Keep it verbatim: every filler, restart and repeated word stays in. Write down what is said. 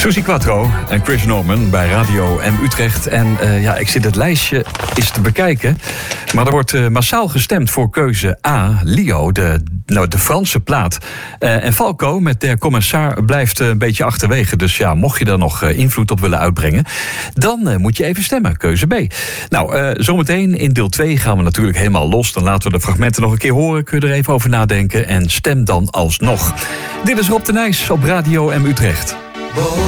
Suzi Quatro en Chris Norman bij Radio M Utrecht. En uh, ja, ik zit het lijstje eens te bekijken. Maar er wordt uh, massaal gestemd voor keuze A, Leo, de, nou, de Franse plaat. Uh, en Falco met Der Kommissar blijft uh, een beetje achterwege. Dus ja, mocht je daar nog uh, invloed op willen uitbrengen, dan uh, moet je even stemmen. Keuze B. Nou, uh, zometeen in deel twee gaan we natuurlijk helemaal los. Dan laten we de fragmenten nog een keer horen. Kun je er even over nadenken en stem dan alsnog. Dit is Rob de Nijs op Radio M Utrecht.